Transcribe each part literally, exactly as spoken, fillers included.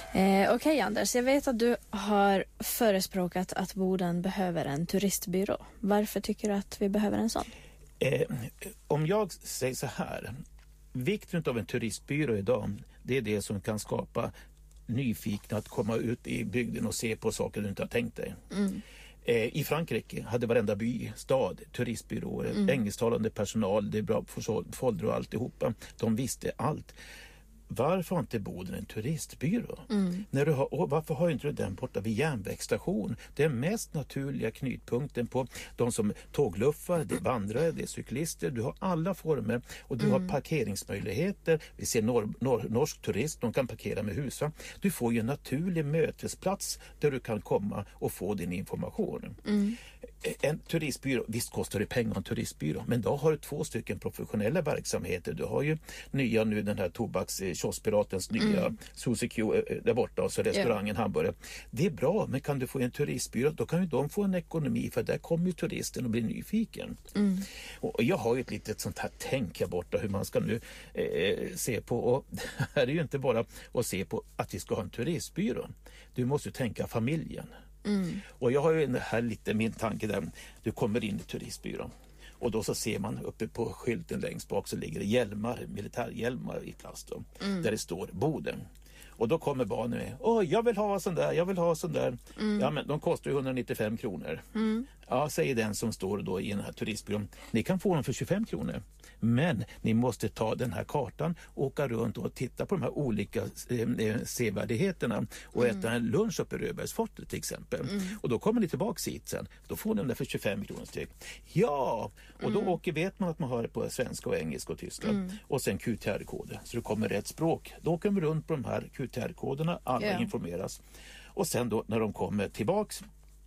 Eh, Okej okay, Anders, jag vet att du har förespråkat att Boden behöver en turistbyrå. Varför tycker du att vi behöver en sån? Eh, om jag säger så här, vikten av en turistbyrå idag, det är det som kan skapa nyfikna att komma ut i bygden och se på saker du inte har tänkt dig. Mm. I Frankrike hade varenda by, stad, turistbyråer, mm. engelsktalande personal, det är bra för folder och alltihopa. De visste allt. Varför har inte Boden en turistbyrå? Mm. När du har, varför har inte du den borta vid järnvägsstation? Det är mest naturliga knutpunkten på de som tågluffar, det är vandrare, det är cyklister. Du har alla former och du mm. har parkeringsmöjligheter. Vi ser norr, norr, norsk turist, de kan parkera med hus. Va? Du får ju en naturlig mötesplats där du kan komma och få din information. Mm. En turistbyrå, visst kostar det pengar en turistbyrå, men då har du två stycken professionella verksamheter. Du har ju nya nu den här tobaks Kioskpiratens nya mm. Suzy Q där borta och så restaurangen yeah. Hamburger. Det är bra, men kan du få en turistbyrå, då kan ju de få en ekonomi, för där kommer ju turisten och blir nyfiken. Mm. Och jag har ju ett litet sånt här tänk här borta hur man ska nu eh, se på, och det här är ju inte bara att se på att vi ska ha en turistbyrå. Du måste ju tänka familjen. Mm. Och jag har ju här lite min tanke där, du kommer in i turistbyrån. Och då så ser man uppe på skylten längst bak så ligger det hjälmar, militärhjälmar i plast då, mm. där det står Boden. Och då kommer barnen med, åh jag vill ha sån där, jag vill ha sån där. Mm. Ja men de kostar ju etthundranittiofem kronor. Mm. Ja, säger den som står då i den här turistbyrån. Ni kan få dem för tjugofem kronor. Men ni måste ta den här kartan, åka runt och titta på de här olika eh, sevärdigheterna och mm. äta en lunch uppe i Röbergsfortet till exempel. Mm. Och då kommer ni tillbaka hit sen. Då får ni den där för tjugofem kronor styck. Ja! Och då mm. åker, vet man att man har det på svenska och engelska och tyska. Mm. Och sen Q T R-koder. Så det kommer rätt språk. Då åker de runt på de här Q T R-koderna. Alla yeah. informeras. Och sen då när de kommer tillbaks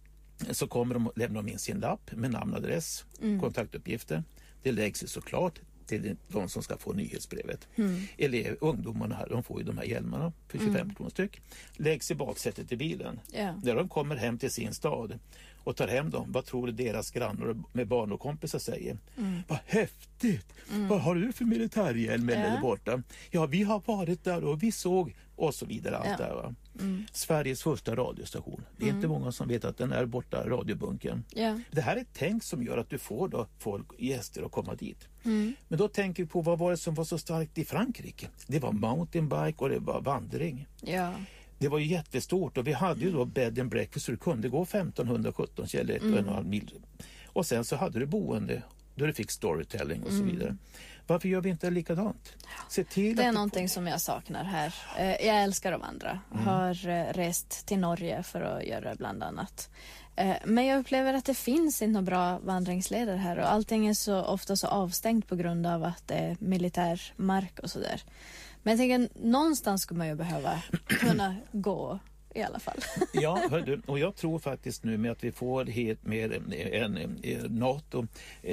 så kommer de lämna in sin lapp med namn, adress, mm. kontaktuppgifter. Det läggs ju såklart till de som ska få nyhetsbrevet. Mm. Eller ungdomarna här, de får ju de här hjälmarna för tjugofem mm. kronor styck. Läggs i baksätet i bilen. Yeah. När de kommer hem till sin stad och tar hem dem, vad tror du deras grannar med barn och kompisar säger? Mm. Vad häftigt! Mm. Vad har du för militärhjälm yeah. där borta? Ja, vi har varit där och vi såg och så vidare allt yeah. där va. Mm. Sveriges första radiostation. Det är mm. inte många som vet att den är borta, radiobunken. Yeah. Det här är ett tänk som gör att du får då folk, gäster att komma dit. Mm. Men då tänker vi på vad var det som var så starkt i Frankrike? Det var mountainbike och det var vandring. Ja. Det var ju jättestort och vi hade ju då bed and breakfast så du kunde gå femton sjutton eller ett och en halv mil. Och sen så hade du boende då du fick storytelling och så vidare. Mm. Varför gör vi inte likadant? Se till det är att någonting får... som jag saknar här. Jag älskar de andra. Mm. Har rest till Norge för att göra bland annat. Men jag upplever att det finns inte några bra vandringsleder här och allting är så ofta så avstängt på grund av att det är militär mark och sådär. Men jag tänker, någonstans skulle man ju behöva kunna gå i alla fall. Ja, hördu, och jag tror faktiskt nu med att vi får helt med en, en, en NATO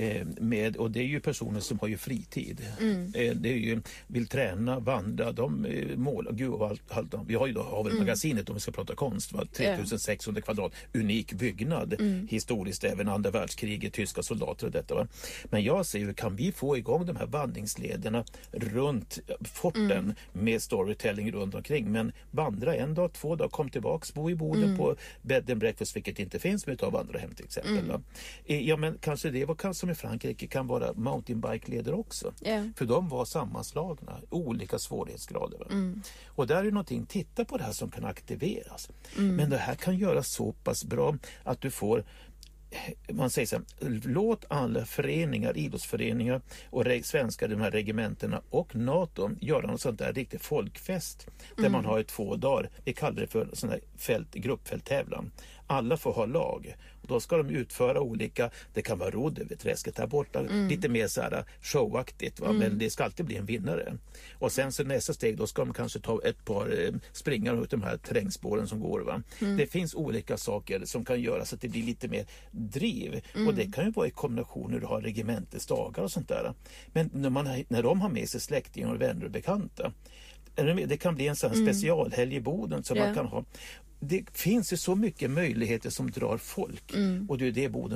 med, och det är ju personer som har ju fritid. Mm. Det är ju, vill träna, vandra, de målar, gud och allt, allt. Vi har ju då har mm. magasinet om vi ska prata konst, va? tre tusen sexhundra kvadrat, unik byggnad, mm. historiskt även andra världskriget, tyska soldater och detta va. Men jag säger ju, kan vi få igång de här vandringslederna runt forten mm. med storytelling runt omkring, men vandra en dag, två dagar, kom tillbaks, bo i Boden mm. på bed and breakfast, vilket inte finns, med ta vandra hem till exempel. Mm. Ja, men kanske det var kanske som i Frankrike kan vara mountainbike-leder också. Yeah. För de var sammanslagna, olika svårighetsgrader. Mm. Och där är någonting, titta på det här som kan aktiveras. Mm. Men det här kan göras så pass bra att du får man säger så här, låt alla föreningar, idrottsföreningar och re- svenska de här regementerna och NATO göra något sånt där riktigt folkfest där mm. man har i två dagar, vi kallar det för sån här fält, gruppfälttävlan. Alla får ha lag. Och då ska de utföra olika, det kan vara rodd över träsket här borta, mm. lite mer så här showaktigt va? Mm. Men det ska alltid bli en vinnare. Och sen så nästa steg, då ska de kanske ta ett par eh, springar ut de här terrängspåren som går va. Mm. Det finns olika saker som kan göra så att det blir lite mer driv. Mm. Och det kan ju vara i kombination när du har regementesdagar och sånt där. Men när, man, när de har med sig släktingar och vänner och bekanta, det kan bli en sån mm. specialhelg i Boden som yeah. man kan ha. Det finns ju så mycket möjligheter som drar folk mm. och det är det Boden